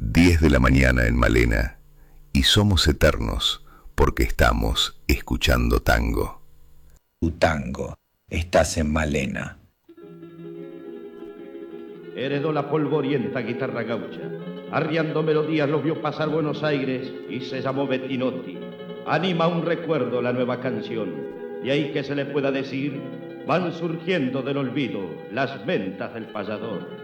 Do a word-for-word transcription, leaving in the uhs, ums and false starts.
diez de la mañana en Malena, y somos eternos porque estamos escuchando tango. Tu tango, estás en Malena. Heredó la polvorienta guitarra gaucha, arriando melodías los vio pasar Buenos Aires y se llamó Bettinotti. Anima un recuerdo la nueva canción, y ahí que se le pueda decir, van surgiendo del olvido las ventas del payador.